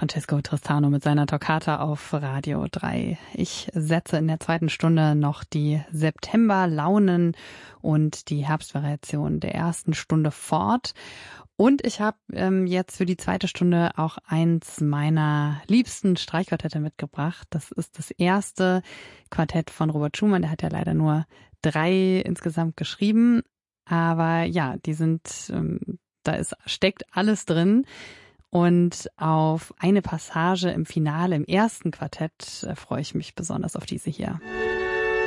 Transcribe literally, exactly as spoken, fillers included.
Francesco Tristano mit seiner Toccata auf Radio drei. Ich setze in der zweiten Stunde noch die Septemberlaunen und die Herbstvariation der ersten Stunde fort. Und ich habe ähm, jetzt für die zweite Stunde auch eins meiner liebsten Streichquartette mitgebracht. Das ist das erste Quartett von Robert Schumann. Der hat ja leider nur drei insgesamt geschrieben. Aber ja, die sind, ähm, da ist, steckt alles drin. Und auf eine Passage im Finale, im ersten Quartett, äh, freue ich mich besonders auf diese hier.